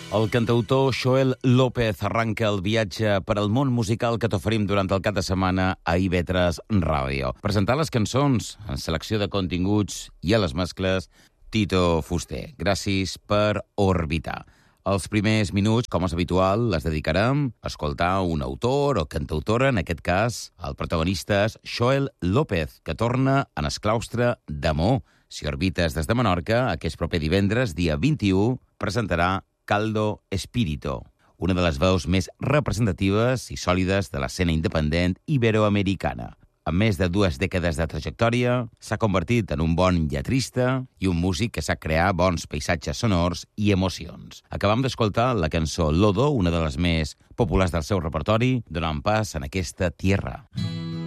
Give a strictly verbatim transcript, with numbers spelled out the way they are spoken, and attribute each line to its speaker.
Speaker 1: El cantautor Joel López arranca el viatge per al món musical que t'oferim durant el cap de setmana a I V tres Ràdio. Presentar les cançons en selecció de continguts i a les mescles, Tito Fuster. Gràcies per orbitar. Els primers minuts, com és habitual, les dedicarem a escoltar un autor o cantautora, en aquest cas, el protagonista és Joel López, que torna en el claustre d'Amor. Si orbites des de Menorca, aquest proper divendres, dia vint-i-u, presentarà Caldo Espírito, una de les veus més representatives i sòlides de l'escena independent iberoamericana. Amb més de dues dècades de trajectòria, s'ha convertit en un bon lletrista i un músic que sap crear bons paisatges sonors i emocions. Acabam d'escoltar la cançó Lodo, una de les més populars del seu repertori, donant pas en aquesta tierra.